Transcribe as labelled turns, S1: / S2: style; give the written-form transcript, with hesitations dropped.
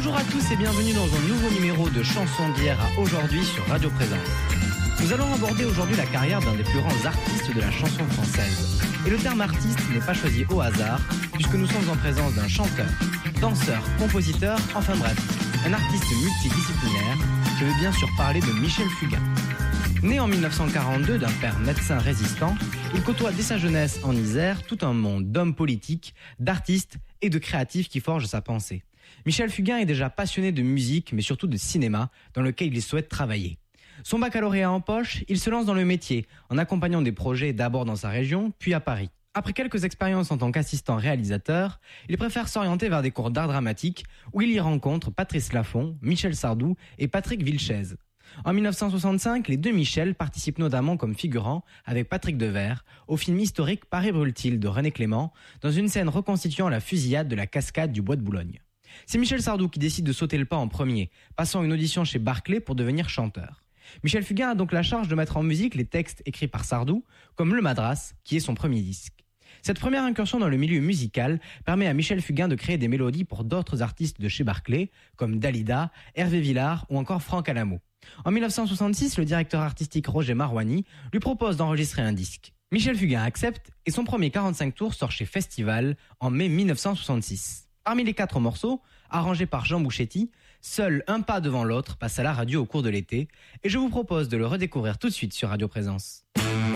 S1: Bonjour à tous et bienvenue dans un nouveau numéro de Chansons d'hier à aujourd'hui sur Radio Présence. Nous allons aborder aujourd'hui la carrière d'un des plus grands artistes de la chanson française. Et le terme artiste n'est pas choisi au hasard, puisque nous sommes en présence d'un chanteur, danseur, compositeur, enfin bref, un artiste multidisciplinaire. Je veux bien sûr parler de Michel Fugain. Né en 1942 d'un père médecin résistant, il côtoie dès sa jeunesse en Isère tout un monde d'hommes politiques, d'artistes et de créatifs qui forgent sa pensée. Michel Fugain est déjà passionné de musique, mais surtout de cinéma, dans lequel il souhaite travailler. Son baccalauréat en poche, il se lance dans le métier, en accompagnant des projets d'abord dans sa région, puis à Paris. Après quelques expériences en tant qu'assistant réalisateur, il préfère s'orienter vers des cours d'art dramatique, où il y rencontre Patrice Laffont, Michel Sardou et Patrick Vilchez. En 1965, les deux Michel participent notamment comme figurants, avec Patrick Devers, au film historique Paris brûle-t-il de René Clément, dans une scène reconstituant la fusillade de la cascade du Bois de Boulogne. C'est Michel Sardou qui décide de sauter le pas en premier, passant une audition chez Barclay pour devenir chanteur. Michel Fugain a donc la charge de mettre en musique les textes écrits par Sardou, comme Le Madras, qui est son premier disque. Cette première incursion dans le milieu musical permet à Michel Fugain de créer des mélodies pour d'autres artistes de chez Barclay, comme Dalida, Hervé Villard ou encore Franck Alamo. En 1966, le directeur artistique Roger Marouani lui propose d'enregistrer un disque. Michel Fugain accepte et son premier 45 tours sort chez Festival en mai 1966. Parmi les 4 morceaux, arrangés par Jean Bouchetti, seul Un pas devant l'autre passe à la radio au cours de l'été et je vous propose de le redécouvrir tout de suite sur Radio Présence.